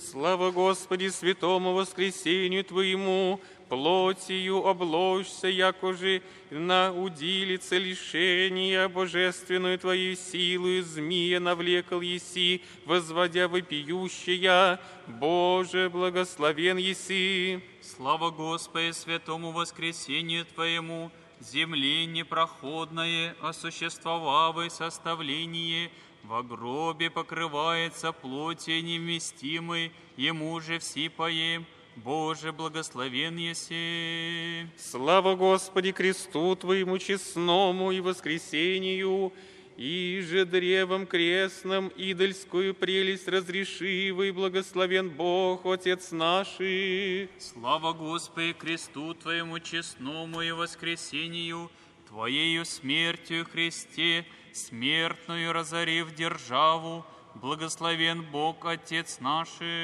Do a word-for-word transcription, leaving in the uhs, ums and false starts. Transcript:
Слава Господи, святому воскресению Твоему, плотью обложься, якоже на удилице лишения божественную Твою силу змея навлекал еси, возводя вопиющая, Боже, благословен еси. Слава Господи, святому воскресению Твоему, земле непроходное, осуществовавое составление, во гробе покрывается плоти невместимой, ему же всипаем, Боже, благословен еси. Слава Господи, кресту Твоему честному и воскресению, и же древом крестном идольскую прелесть разрешивый, благословен Бог, Отец наших. Слава Господи, кресту Твоему честному и воскресению, Твоею смертью, Христе, смертную разорив державу, благословен Бог, Отец наш.